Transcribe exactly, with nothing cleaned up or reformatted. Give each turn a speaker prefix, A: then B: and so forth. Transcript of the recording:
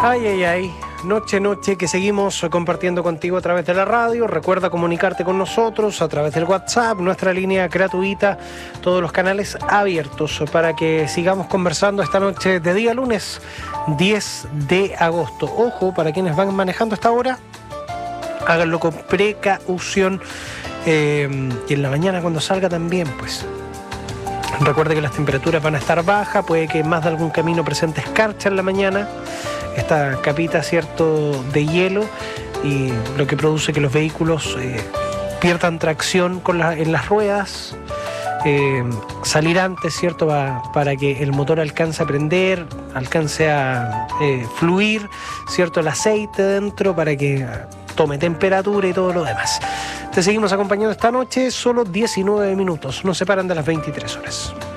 A: Ay, ay, ay, noche, noche que seguimos compartiendo contigo a través de la radio. Recuerda comunicarte con nosotros a través del WhatsApp, nuestra línea gratuita, todos los canales abiertos para que sigamos conversando esta noche de día lunes diez de agosto. Ojo, para quienes van manejando esta hora, háganlo con precaución eh, y en la mañana cuando salga también, pues. Recuerde que las temperaturas van a estar bajas, puede que más de algún camino presente escarcha en la mañana, esta capita, cierto, de hielo, y lo que produce que los vehículos eh, pierdan tracción con la, en las ruedas, eh, salir antes, cierto, va, para que el motor alcance a prender, alcance a eh, fluir, cierto, el aceite dentro para que tome temperatura y todo lo demás. Te seguimos acompañando esta noche, solo diecinueve minutos, nos separan de las veintitrés horas.